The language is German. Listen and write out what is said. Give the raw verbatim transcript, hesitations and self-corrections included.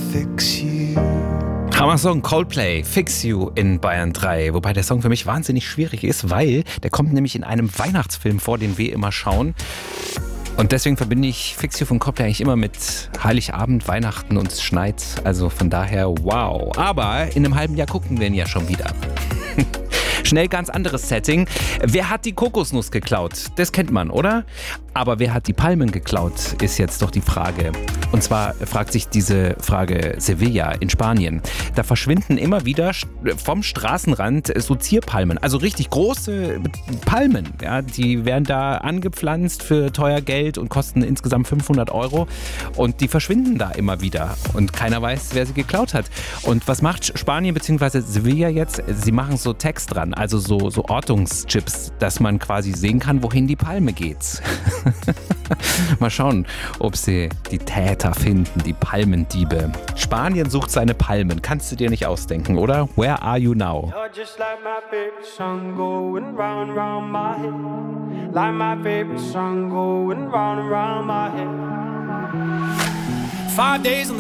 fix you. Hammer-Song Coldplay, Fix You in Bayern drei. Wobei der Song für mich wahnsinnig schwierig ist, weil der kommt nämlich in einem Weihnachtsfilm vor, den wir immer schauen. Und deswegen verbinde ich Fix You von Coldplay eigentlich immer mit Heiligabend, Weihnachten und es schneit. Also von daher wow. Aber in einem halben Jahr gucken wir ihn ja schon wieder. Schnell ganz anderes Setting. Wer hat die Kokosnuss geklaut? Das kennt man, oder? Aber wer hat die Palmen geklaut, ist jetzt doch die Frage. Und zwar fragt sich diese Frage Sevilla in Spanien. Da verschwinden immer wieder vom Straßenrand so Zierpalmen, also richtig große Palmen. Ja, die werden da angepflanzt für teuer Geld und kosten insgesamt fünfhundert Euro. Und die verschwinden da immer wieder. Und keiner weiß, wer sie geklaut hat. Und was macht Spanien bzw. Sevilla jetzt? Sie machen so Text dran, also so, so Ortungschips, dass man quasi sehen kann, wohin die Palme geht. Mal schauen, ob sie die Täter finden, die Palmendiebe. Spanien sucht seine Palmen. Kannst du dir nicht ausdenken, oder? Where are you now? You're just like my favorite song going round and round my head. Like my favorite song going round and round my head. Five days on the